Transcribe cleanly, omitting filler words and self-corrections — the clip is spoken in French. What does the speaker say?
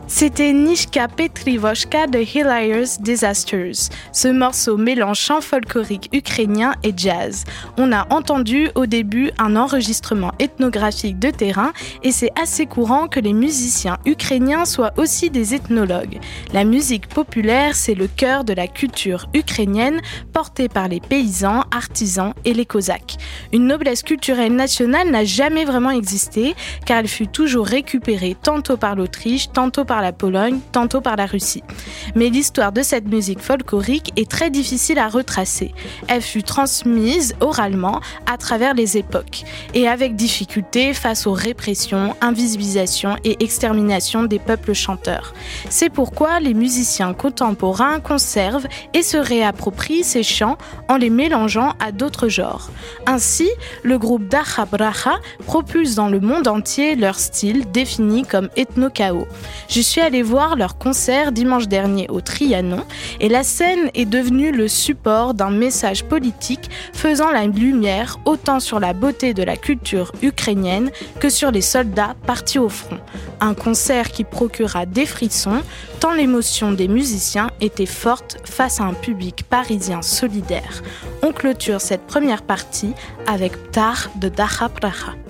C'était Nishka Petrivoshka de Hilarious Disasters. Ce morceau mélange chant folklorique ukrainien et jazz. On a entendu au début un enregistrement ethnographique de terrain et c'est assez courant que les musiciens ukrainiens soient aussi des ethnologues. La musique populaire, c'est le cœur de la culture ukrainienne portée par les paysans, artisans et les cosaques. Une noblesse culturelle nationale n'a jamais vraiment existé car elle fut toujours récupérée tantôt par l'Autriche, tantôt par la Pologne, tantôt par la Russie. Mais l'histoire de cette musique folklorique est très difficile à retracer. Elle fut transmise oralement à travers les époques et avec difficulté face aux répressions, invisibilisation et extermination des peuples chanteurs. C'est pourquoi les musiciens contemporains conservent et se réapproprient ces chants en les mélangeant à d'autres genres. Ainsi, le groupe Dacha Bracha propulse dans le monde entier leur style défini comme ethno-chaos. Je suis allée voir leur concert dimanche dernier au Trianon et la scène est devenue le support d'un message politique faisant la lumière autant sur la beauté de la culture ukrainienne que sur les soldats partis au front. Un concert qui procura des frissons tant l'émotion des musiciens était forte face à un public parisien solidaire. On clôture cette première partie avec Ptar de Dacha Bracha.